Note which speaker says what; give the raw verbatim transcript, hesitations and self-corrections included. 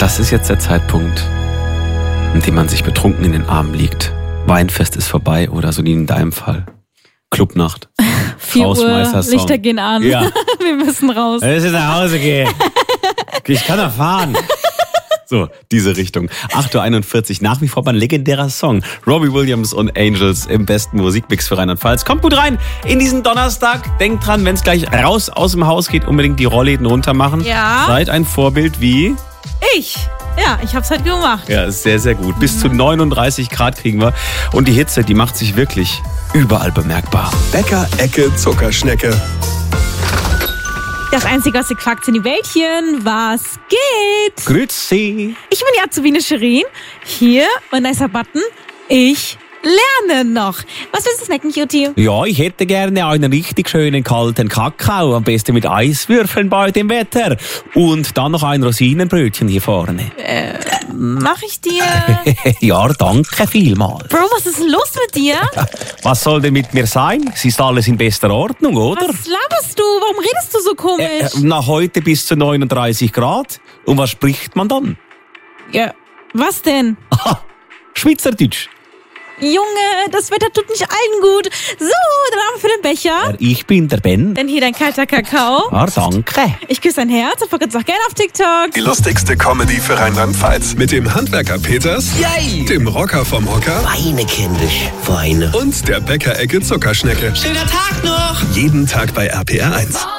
Speaker 1: Das ist jetzt der Zeitpunkt, in dem man sich betrunken in den Armen liegt. Weinfest ist vorbei oder so wie in deinem Fall. Clubnacht.
Speaker 2: vier Uhr, Lichter gehen an.
Speaker 1: Ja.
Speaker 2: Wir müssen raus.
Speaker 1: Es ist nach Hause gehen. Ich kann doch fahren. So, diese Richtung. acht Uhr einundvierzig, nach wie vor ein legendärer Song. Robbie Williams und Angels im besten Musikmix für Rheinland-Pfalz. Kommt gut rein in diesen Donnerstag. Denkt dran, wenn es gleich raus aus dem Haus geht, unbedingt die Rollläden runter machen.
Speaker 2: Ja.
Speaker 1: Seid ein Vorbild wie...
Speaker 2: Ich. Ja, ich hab's halt gemacht.
Speaker 1: Ja, ist sehr, sehr gut. Bis zu neununddreißig Grad kriegen wir. Und die Hitze, die macht sich wirklich überall bemerkbar.
Speaker 3: Bäcker-Ecke Zuckerschnecke.
Speaker 2: Das einzige, was ihr quackt, sind die Wäldchen. Was geht?
Speaker 1: Grüezi.
Speaker 2: Ich bin die Azubine Shirin. Hier, mein nicer Button. Ich lerne noch. Was willst du snacken, Cutie?
Speaker 1: Ja, ich hätte gerne einen richtig schönen kalten Kakao, am besten mit Eiswürfeln bei dem Wetter. Und dann noch ein Rosinenbrötchen hier vorne.
Speaker 2: Äh, mach ich dir?
Speaker 1: Ja, danke vielmals.
Speaker 2: Bro, was ist los mit dir?
Speaker 1: Was soll denn mit mir sein? Es ist alles in bester Ordnung, oder?
Speaker 2: Was laberst du? Warum redest du so komisch?
Speaker 1: Äh, äh, nach heute bis zu neununddreißig Grad. Und was spricht man dann?
Speaker 2: Ja, was denn?
Speaker 1: Aha, Schweizerdeutsch.
Speaker 2: Junge, das Wetter tut nicht allen gut. So, dann haben wir für den Becher.
Speaker 1: Ja, ich bin der Ben.
Speaker 2: Dann hier dein kalter Kakao.
Speaker 1: Ah, danke.
Speaker 2: Ich küsse dein Herz und vergiss auch gerne auf TikTok.
Speaker 3: Die lustigste Comedy für Rheinland-Pfalz. Mit dem Handwerker Peters,
Speaker 4: Yay!
Speaker 3: dem Rocker vom Hocker
Speaker 4: Weine, kindisch, Weine.
Speaker 3: und der Bäcker-Ecke Zuckerschnecke.
Speaker 4: Schöner Tag noch!
Speaker 3: Jeden Tag bei R P R eins.